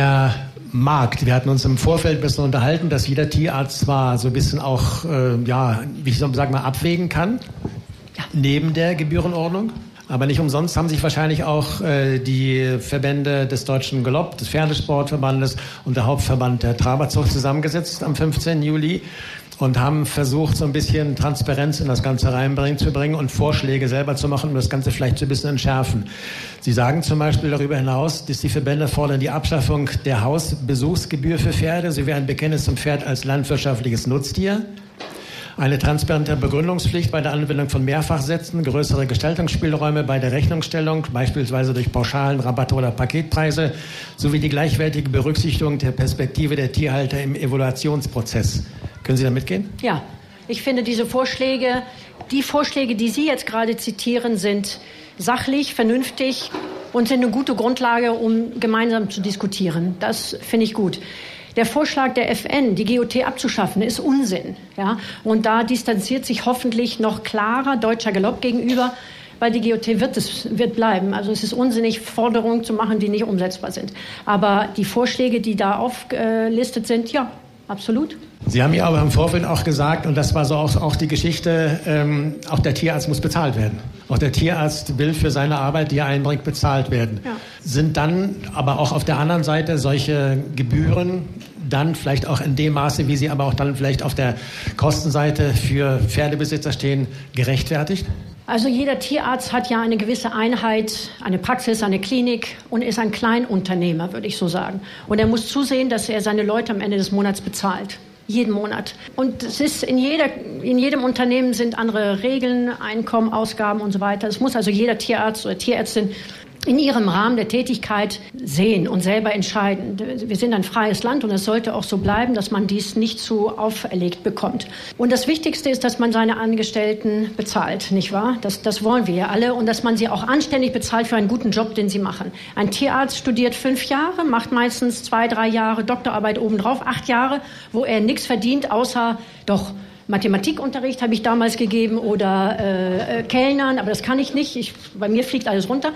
Der Markt. Wir hatten uns im Vorfeld ein bisschen unterhalten, dass jeder Tierarzt zwar so ein bisschen auch, wie ich sag mal, abwägen kann, neben der Gebührenordnung. Aber nicht umsonst haben sich wahrscheinlich auch die Verbände des Deutschen Galopp, des Pferdesportverbandes und der Hauptverband der Traberzucht zusammengesetzt am 15. Juli und haben versucht, so ein bisschen Transparenz in das Ganze reinzubringen und Vorschläge selber zu machen, um das Ganze vielleicht so ein bisschen entschärfen. Sie sagen zum Beispiel darüber hinaus, dass die Verbände fordern die Abschaffung der Hausbesuchsgebühr für Pferde sowie ein Bekenntnis zum Pferd als landwirtschaftliches Nutztier. Eine transparente Begründungspflicht bei der Anwendung von Mehrfachsätzen, größere Gestaltungsspielräume bei der Rechnungsstellung, beispielsweise durch Pauschalen, Rabatte oder Paketpreise, sowie die gleichwertige Berücksichtigung der Perspektive der Tierhalter im Evaluationsprozess. Können Sie da mitgehen? Ja, ich finde die Vorschläge, die Sie jetzt gerade zitieren, sind sachlich, vernünftig und sind eine gute Grundlage, um gemeinsam zu diskutieren. Das finde ich gut. Der Vorschlag der FN, die GOT abzuschaffen, ist Unsinn. Ja? Und da distanziert sich hoffentlich noch klarer Deutscher Galopp gegenüber, weil die GOT wird bleiben. Also es ist unsinnig, Forderungen zu machen, die nicht umsetzbar sind. Aber die Vorschläge, die da aufgelistet sind, ja, absolut. Sie haben ja aber im Vorfeld auch gesagt, und das war so auch die Geschichte, auch der Tierarzt muss bezahlt werden. Auch der Tierarzt will für seine Arbeit, die er einbringt, bezahlt werden. Ja. Sind dann aber auch auf der anderen Seite solche Gebühren dann vielleicht auch in dem Maße, wie sie aber auch dann vielleicht auf der Kostenseite für Pferdebesitzer stehen, gerechtfertigt? Also jeder Tierarzt hat ja eine gewisse Einheit, eine Praxis, eine Klinik und ist ein Kleinunternehmer, würde ich so sagen. Und er muss zusehen, dass er seine Leute am Ende des Monats bezahlt. Jeden Monat. Und es ist in jedem Unternehmen sind andere Regeln, Einkommen, Ausgaben und so weiter. Es muss also jeder Tierarzt oder Tierärztin in ihrem Rahmen der Tätigkeit sehen und selber entscheiden. Wir sind ein freies Land und es sollte auch so bleiben, dass man dies nicht zu auferlegt bekommt. Und das Wichtigste ist, dass man seine Angestellten bezahlt, nicht wahr? Das wollen wir ja alle und dass man sie auch anständig bezahlt für einen guten Job, den sie machen. Ein Tierarzt studiert 5 Jahre, macht meistens 2, 3 Jahre Doktorarbeit obendrauf, 8 Jahre, wo er nichts verdient, außer doch Mathematikunterricht habe ich damals gegeben oder Kellnern, aber das kann ich nicht. Bei mir fliegt alles runter.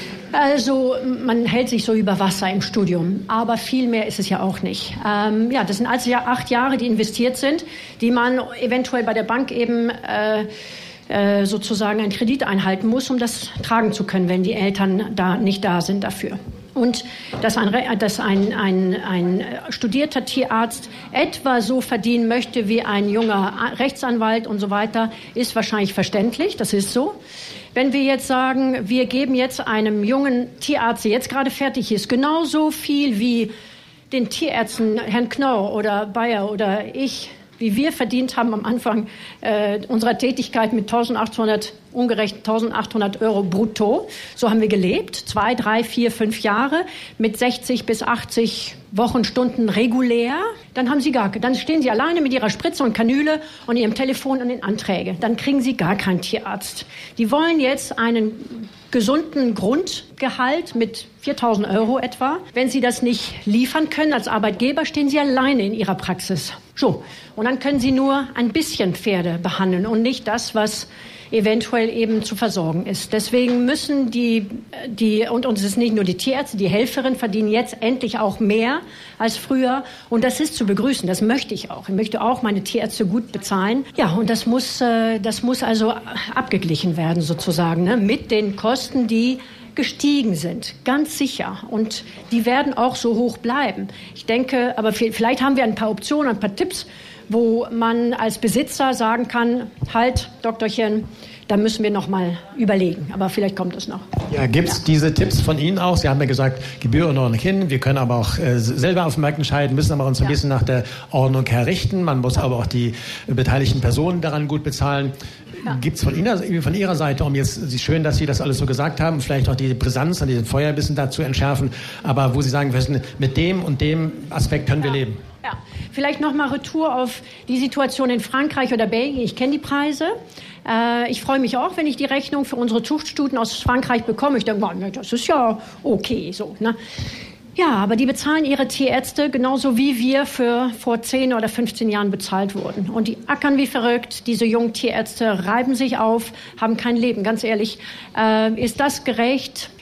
Also man hält sich so über Wasser im Studium, aber viel mehr ist es ja auch nicht. Das sind also 8 Jahre, die investiert sind, die man eventuell bei der Bank eben sozusagen einen Kredit einhalten muss, um das tragen zu können, wenn die Eltern da nicht da sind dafür. Und dass ein studierter Tierarzt etwa so verdienen möchte wie ein junger Rechtsanwalt und so weiter, ist wahrscheinlich verständlich. Das ist so. Wenn wir jetzt sagen, wir geben jetzt einem jungen Tierarzt, der jetzt gerade fertig ist, genauso viel wie den Tierärzten Herrn Knorr oder Bayer oder ich, wie wir verdient haben am Anfang unserer Tätigkeit mit 1.800 Euro brutto. So haben wir gelebt, 2, 3, 4, 5 Jahre mit 60 bis 80 Wochenstunden regulär. Dann stehen Sie alleine mit Ihrer Spritze und Kanüle und Ihrem Telefon und den Anträgen. Dann kriegen Sie gar keinen Tierarzt. Die wollen jetzt einen gesunden Grundgehalt mit 4.000 Euro etwa. Wenn Sie das nicht liefern können als Arbeitgeber, stehen Sie alleine in Ihrer Praxis. So. Und dann können Sie nur ein bisschen Pferde behandeln und nicht das, was eventuell eben zu versorgen ist. Deswegen müssen und es ist nicht nur die Tierärzte, die Helferinnen verdienen jetzt endlich auch mehr als früher. Und das ist zu begrüßen. Das möchte ich auch. Ich möchte auch meine Tierärzte gut bezahlen. Ja, und das muss also abgeglichen werden sozusagen, ne, mit den Kosten, die gestiegen sind, ganz sicher. Und die werden auch so hoch bleiben. Ich denke, aber vielleicht haben wir ein paar Optionen, ein paar Tipps, wo man als Besitzer sagen kann, halt, Doktorchen, da müssen wir noch mal überlegen. Aber vielleicht kommt es noch. Ja, gibt es diese Tipps von Ihnen auch? Sie haben ja gesagt, Gebührenordnung hin. Wir können aber auch selber auf dem Markt entscheiden, müssen aber uns ein bisschen nach der Ordnung herrichten. Man muss aber auch die beteiligten Personen daran gut bezahlen. Ja. Gibt es von Ihrer Seite, schön, dass Sie das alles so gesagt haben, vielleicht auch die Brisanz und diesen Feuer ein bisschen dazu entschärfen, aber wo Sie sagen, mit dem und dem Aspekt können wir leben? Ja, vielleicht noch mal Retour auf die Situation in Frankreich oder Belgien. Ich kenne die Preise. Ich freue mich auch, wenn ich die Rechnung für unsere Zuchtstuten aus Frankreich bekomme. Ich denke, das ist ja okay so, ne? Ja, aber die bezahlen ihre Tierärzte genauso wie wir vor 10 oder 15 Jahren bezahlt wurden. Und die ackern wie verrückt. Diese jungen Tierärzte reiben sich auf, haben kein Leben. Ganz ehrlich, ist das gerecht? Ja.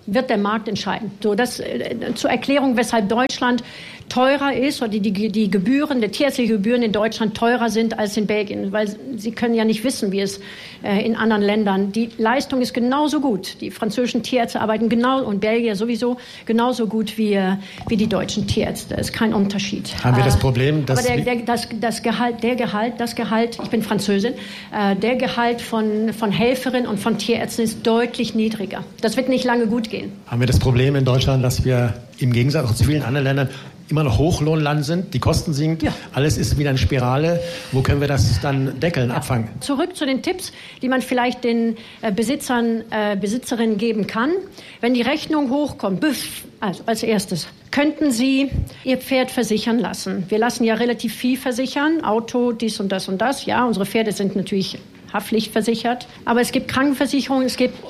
wird der Markt entscheiden. So, das zur Erklärung, weshalb Deutschland teurer ist oder die Gebühren, die tierärztlichen Gebühren in Deutschland teurer sind als in Belgien, weil Sie können ja nicht wissen, wie es in anderen Ländern. Die Leistung ist genauso gut. Die französischen Tierärzte arbeiten und Belgier sowieso genauso gut wie die deutschen Tierärzte. Das ist kein Unterschied. Haben wir das Problem, dass das Gehalt, ich bin Französin, der Gehalt von Helferinnen und von Tierärzten ist deutlich niedriger. Das wird nicht lange gut gehen. Haben wir das Problem in Deutschland, dass wir im Gegensatz auch zu vielen anderen Ländern immer noch Hochlohnland sind, die Kosten sinken, alles ist wieder eine Spirale. Wo können wir das dann deckeln, abfangen? Zurück zu den Tipps, die man vielleicht den Besitzerinnen geben kann. Wenn die Rechnung hochkommt, also als erstes, könnten Sie Ihr Pferd versichern lassen. Wir lassen ja relativ viel versichern, Auto, dies und das und das. Ja, unsere Pferde sind natürlich haftpflichtversichert. Aber es gibt Krankenversicherungen, es gibt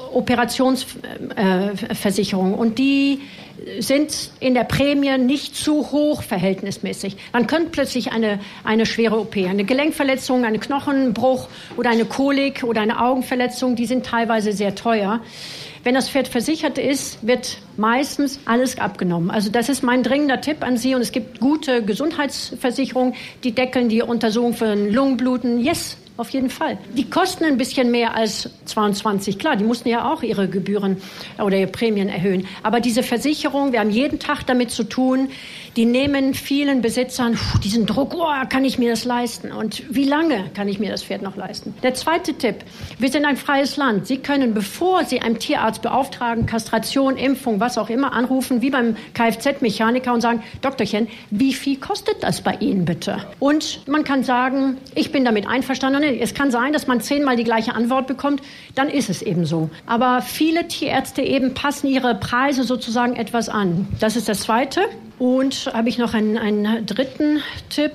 Operationsversicherungen und die sind in der Prämie nicht zu hoch verhältnismäßig. Dann könnte plötzlich eine schwere OP, eine Gelenkverletzung, ein Knochenbruch oder eine Kolik oder eine Augenverletzung, die sind teilweise sehr teuer. Wenn das Pferd versichert ist, wird meistens alles abgenommen. Also das ist mein dringender Tipp an Sie. Und es gibt gute Gesundheitsversicherungen, die deckeln die Untersuchung für Lungenbluten. Yes, auf jeden Fall. Die kosten ein bisschen mehr als 22. Klar, die mussten ja auch ihre Gebühren oder ihre Prämien erhöhen. Aber diese Versicherung, wir haben jeden Tag damit zu tun, die nehmen vielen Besitzern diesen Druck, kann ich mir das leisten? Und wie lange kann ich mir das Pferd noch leisten? Der zweite Tipp, wir sind ein freies Land. Sie können, bevor Sie einen Tierarzt beauftragen, Kastration, Impfung, was auch immer, anrufen, wie beim Kfz-Mechaniker und sagen, Doktorchen, wie viel kostet das bei Ihnen bitte? Und man kann sagen, ich bin damit einverstanden. Es kann sein, dass man 10-mal die gleiche Antwort bekommt, dann ist es eben so. Aber viele Tierärzte eben passen ihre Preise sozusagen etwas an. Das ist das Zweite. Und habe ich noch einen dritten Tipp?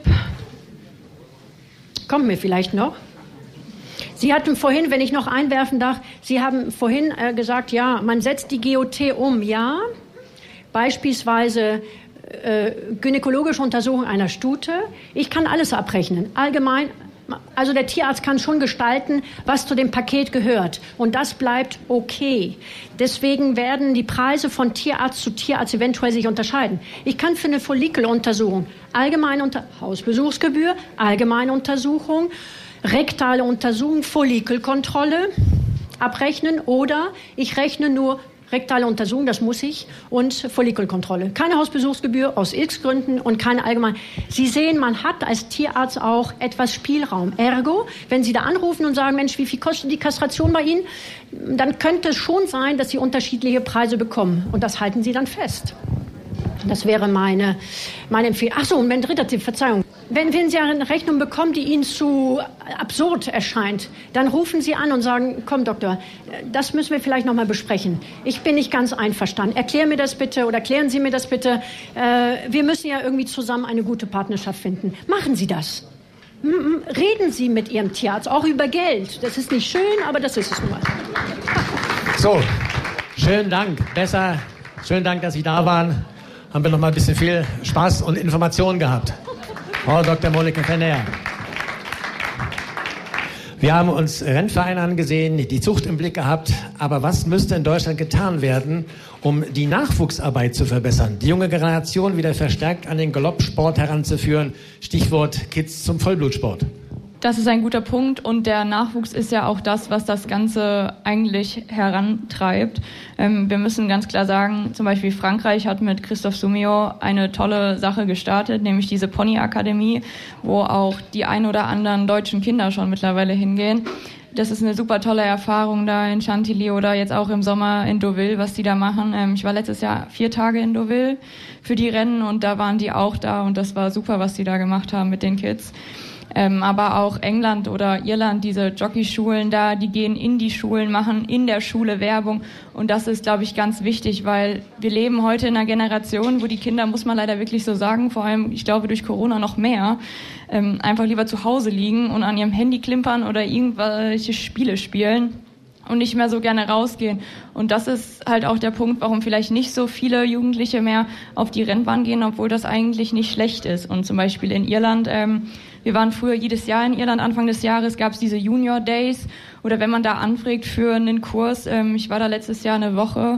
Kommt mir vielleicht noch. Sie hatten vorhin, wenn ich noch einwerfen darf, Sie haben vorhin gesagt, ja, man setzt die GOT um. Ja, beispielsweise gynäkologische Untersuchung einer Stute. Ich kann alles abrechnen. Allgemein. Also der Tierarzt kann schon gestalten, was zu dem Paket gehört. Und das bleibt okay. Deswegen werden die Preise von Tierarzt zu Tierarzt eventuell sich unterscheiden. Ich kann für eine Follikeluntersuchung Hausbesuchsgebühr, allgemeine Untersuchung, rektale Untersuchung, Follikelkontrolle abrechnen oder ich rechne nur rektale Untersuchung, das muss ich, und Follikelkontrolle. Keine Hausbesuchsgebühr aus X Gründen und keine allgemeine. Sie sehen, man hat als Tierarzt auch etwas Spielraum. Ergo, wenn Sie da anrufen und sagen, Mensch, wie viel kostet die Kastration bei Ihnen? Dann könnte es schon sein, dass Sie unterschiedliche Preise bekommen. Und das halten Sie dann fest. Das wäre meine Empfehlung. Ach so, und mein dritter Tipp, Verzeihung. Wenn Sie eine Rechnung bekommen, die Ihnen zu absurd erscheint, dann rufen Sie an und sagen, komm Doktor, das müssen wir vielleicht noch mal besprechen. Ich bin nicht ganz einverstanden. Erklären Sie mir das bitte. Wir müssen ja irgendwie zusammen eine gute Partnerschaft finden. Machen Sie das. Reden Sie mit Ihrem Tierarzt, auch über Geld. Das ist nicht schön, aber das ist es nun mal. So, schönen Dank. Schönen Dank, dass Sie da waren. Haben wir noch mal ein bisschen viel Spaß und Informationen gehabt. Frau Dr. Monika Fenner. Wir haben uns Rennvereine angesehen, die Zucht im Blick gehabt. Aber was müsste in Deutschland getan werden, um die Nachwuchsarbeit zu verbessern? Die junge Generation wieder verstärkt an den Galoppsport heranzuführen. Stichwort Kids zum Vollblutsport. Das ist ein guter Punkt und der Nachwuchs ist ja auch das, was das Ganze eigentlich herantreibt. Wir müssen ganz klar sagen, zum Beispiel Frankreich hat mit Christophe Soumillon eine tolle Sache gestartet, nämlich diese Pony-Akademie, wo auch die ein oder anderen deutschen Kinder schon mittlerweile hingehen. Das ist eine super tolle Erfahrung da in Chantilly oder jetzt auch im Sommer in Deauville, was die da machen. Ich war letztes Jahr 4 Tage in Deauville für die Rennen und da waren die auch da und das war super, was die da gemacht haben mit den Kids. Aber auch England oder Irland, diese Jockeyschulen da, die gehen in die Schulen, machen in der Schule Werbung. Und das ist, glaube ich, ganz wichtig, weil wir leben heute in einer Generation, wo die Kinder, muss man leider wirklich so sagen, vor allem, ich glaube, durch Corona noch mehr, einfach lieber zu Hause liegen und an ihrem Handy klimpern oder irgendwelche Spiele spielen und nicht mehr so gerne rausgehen. Und das ist halt auch der Punkt, warum vielleicht nicht so viele Jugendliche mehr auf die Rennbahn gehen, obwohl das eigentlich nicht schlecht ist. Und zum Beispiel in Irland, wir waren früher jedes Jahr in Irland, Anfang des Jahres gab es diese Junior Days oder wenn man da anfragt für einen Kurs, ich war da letztes Jahr eine Woche,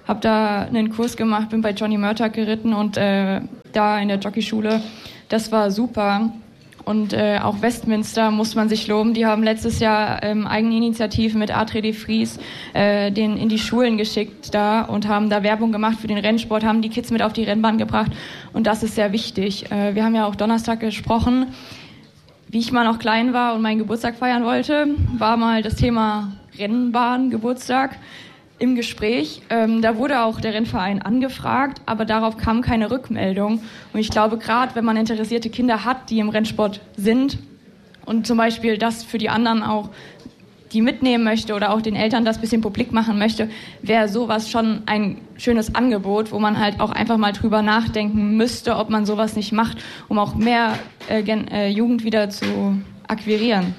habe da einen Kurs gemacht, bin bei Johnny Murtagh geritten und da in der Jockeyschule, das war super. Und auch Westminster muss man sich loben. Die haben letztes Jahr Eigeninitiative mit Atre de Vries den in die Schulen geschickt da und haben da Werbung gemacht für den Rennsport, haben die Kids mit auf die Rennbahn gebracht und das ist sehr wichtig. Wir haben ja auch Donnerstag gesprochen, wie ich mal noch klein war und meinen Geburtstag feiern wollte, war mal das Thema Rennbahn-Geburtstag im Gespräch. Da wurde auch der Rennverein angefragt, aber darauf kam keine Rückmeldung. Und ich glaube, gerade wenn man interessierte Kinder hat, die im Rennsport sind und zum Beispiel das für die anderen auch, die mitnehmen möchte oder auch den Eltern das bisschen publik machen möchte, wäre sowas schon ein schönes Angebot, wo man halt auch einfach mal drüber nachdenken müsste, ob man sowas nicht macht, um auch mehr Jugend wieder zu akquirieren.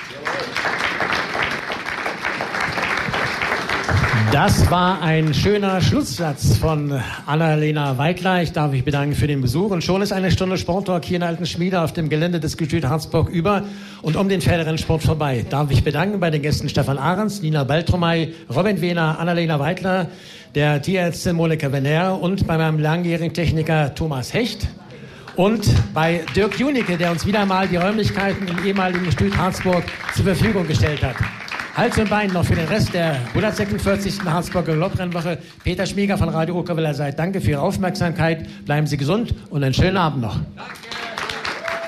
Das war ein schöner Schlusssatz von Annalena Weidler. Ich darf mich bedanken für den Besuch. Und schon ist eine Stunde Sporttalk hier in Alten Schmiede auf dem Gelände des Gestüt Harzburg über und um den Pferderennsport vorbei. Darf ich bedanken bei den Gästen Stefan Ahrens, Nina Baltromey, Robin Wehner, Annalena Weidler, der Tierärztin Monika Venner und bei meinem langjährigen Techniker Thomas Hecht. Und bei Dirk Junicke, der uns wieder mal die Räumlichkeiten im ehemaligen Gestüt Harzburg zur Verfügung gestellt hat. Hals und Bein noch für den Rest der 146. Harzburger Galopprennwoche. Peter Schmieger von Radio Okerwiller sagt danke für Ihre Aufmerksamkeit. Bleiben Sie gesund und einen schönen Abend noch. Danke.